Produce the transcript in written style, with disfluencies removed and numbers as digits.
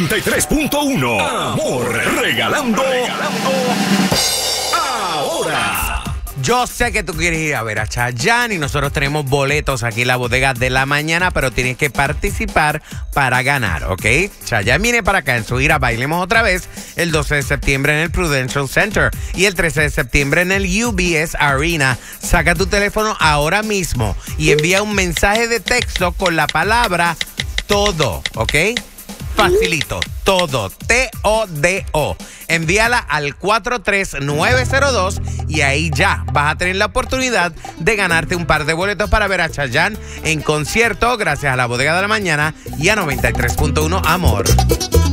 93.1. Amor, regalando ahora. Yo sé que tú quieres ir a ver a Chayanne y nosotros tenemos boletos aquí en la bodega de la mañana, pero tienes que participar para ganar, ¿ok? Chayanne viene para acá en su gira Bailemos Otra Vez el 12 de septiembre en el Prudential Center y el 13 de septiembre en el UBS Arena. Saca tu teléfono ahora mismo y envía un mensaje de texto con la palabra todo, ¿ok? Facilito, todo, TODO. Envíala al 43902 y ahí ya vas a tener la oportunidad de ganarte un par de boletos para ver a Chayanne en concierto gracias a la Bodega de la Mañana y a 93.1 Amor.